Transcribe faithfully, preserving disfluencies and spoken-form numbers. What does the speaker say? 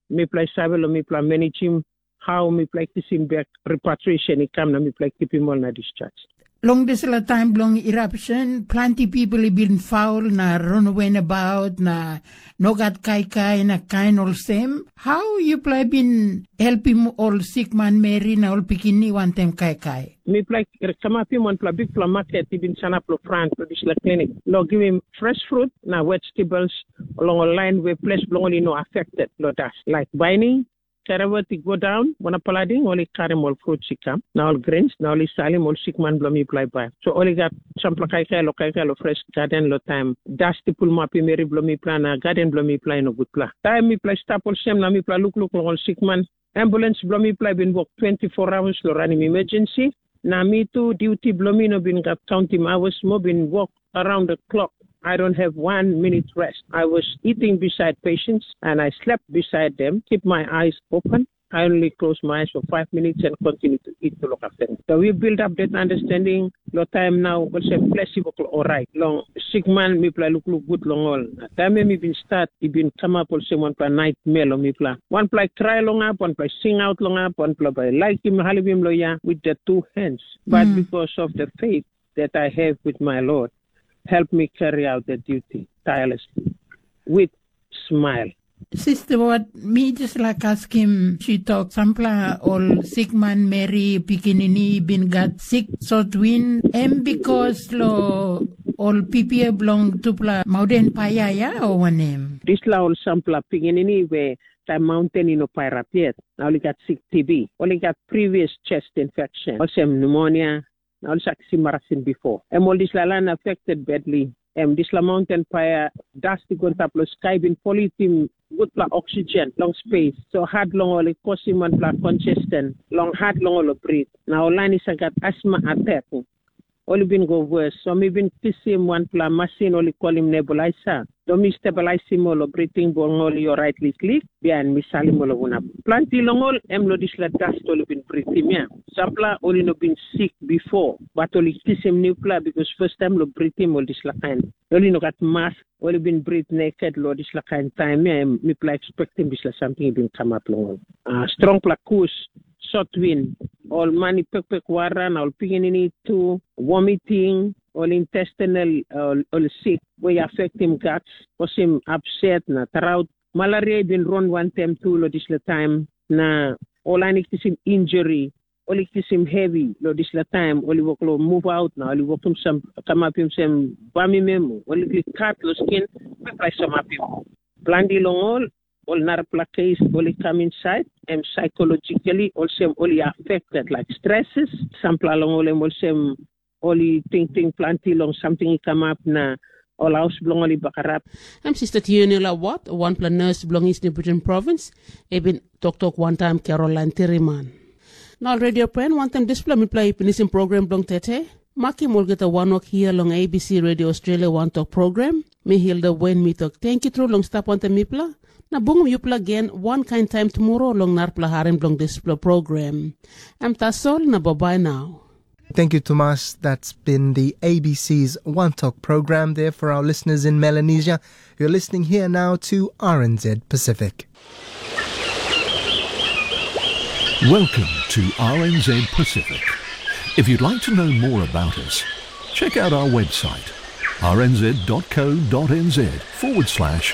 me play sabelo, me play manage how me play kisim back repatriation, he come na me play keep him all na discharge. Long this la time long eruption, plenty people have been foul na run away about na no got kai kai na kind all same. How you play been helping all sick man Mary na all pikini one time kai kai? Me play come up him one play big play market he been sana pro France to this la clinic. Lo give him fresh fruit na vegetables along a line where place only no affected lo dash like binding. Caravati go down, one palading, only carry more fruit sikam, now all greens, now only salim, all sick man blow me play by. So only got some plakaika, lokaika, lo fresh garden, lo time, dash the pull mapi, mary blow me plan, a garden blow me play no good plan. Time me play stop all same, na me play look, look, all sick man. Ambulance blow me play been work twenty-four hours, lo running emergency. Na me too, duty blow me no been got counting hours, mo been work around the clock. I don't have one minute rest. I was eating beside patients and I slept beside them, keep my eyes open. I only close my eyes for five minutes and continue to eat to look after them. So we build up that understanding. No time now, we'll say flexible, all right. Long sick man, me play look look good long all. Time me been start, he been come up also one play night mail on me play. One play try long up, one play sing out long up, one play by like him, halibim loya with the two hands. But mm. because of the faith that I have with my Lord, help me carry out the duty tirelessly with smile. Sister, what me just like ask him, she talk sampla all sick man Mary Pikinini been got sick so twin and because lo all people belong to pla mountain paya ya or one name. This la all sampla Pikinini where the mountain in Opirapiet. Now only got sick T B, only got previous chest infection, also pneumonia. Also, Marasin before. And all this land affected badly. And this la mountain fire, dusty contaplo sky bin polythene, good pla oxygen, long space. So hard long all causing one pla congestion, long hard long all breathe. Now line is got asthma attack. Only been go worse. So me been kissing one pla machine only call him nebulizer. Do me stabilize him all breathing bong all your rightly click. Bian me salim all una. Planti long all em lo dis la dust only been breathing ya. Sampla only no been sick before. But only kiss him new pla because first time lo breathing all this la kind. Only no got mask. Only been breathe naked lo this la kind time. Yeah, me pla expecting this la something been come up long. Uh, strong pla course. Short wind, all money pek pek waran, all pigini to vomiting, all intestinal, all, all sick, way affecting guts, cause him upset, na tarout. Malaria been run one time too, lo this la time, na all I need is him injury, all it is him heavy, lo this la time, all work lo move out now, all work him some, come up him some, bami memo, all it cut lo skin, we price some up him. Blandi long all, all narpla case only come inside and psychologically also only affected like stresses. Sample along all also only think think plenty long something come up na all house belong only bakarap. I'm Sister Tionela Watt, one plan nurse belonging to Nipmuc province. I've been talk talk one time Caroline Terriman. Now radio pen one time display me play pinisim program belong tete. Maki Mulgeta one walk here along A B C Radio Australia One Talk program. Me Hilda Wayne me talk. Thank you through long stop on the mipla. Na bungum yupla again one kind time tomorrow long narpla harim long display program. I'm Tasol na bye now. Thank you, Tomas. That's been the A B C's One Talk program there for our listeners in Melanesia. You're listening here now to R N Z Pacific. Welcome to R N Z Pacific. If you'd like to know more about us, check out our website, rnz.co.nz forward slash